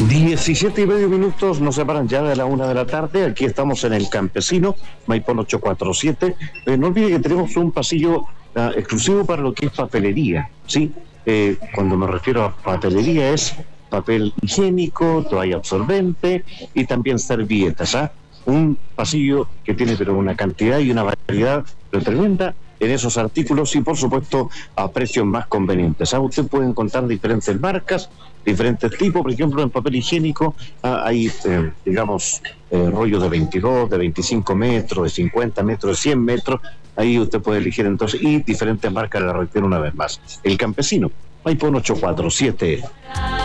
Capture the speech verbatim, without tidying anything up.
Diecisiete y medio minutos nos separan ya de la una de la tarde. Aquí estamos en el Campesino, Maipón ocho cuatro siete. Eh, no olvide que tenemos un pasillo uh, exclusivo para lo que es papelería, ¿sí? Eh, cuando me refiero a papelería es papel higiénico, toalla absorbente y también servilletas, ¿ah? Un pasillo que tiene pero una cantidad y una variedad pero tremenda en esos artículos y por supuesto a precios más convenientes. ¿Ah? Usted puede encontrar diferentes marcas, diferentes tipos. Por ejemplo, en papel higiénico ah, hay, eh, digamos, eh, rollos de veintidós, de veinticinco metros, de cincuenta metros, de cien metros. Ahí usted puede elegir entonces, y diferentes marcas, la reitero una vez más. El Campesino, Maipón ocho cuatro siete.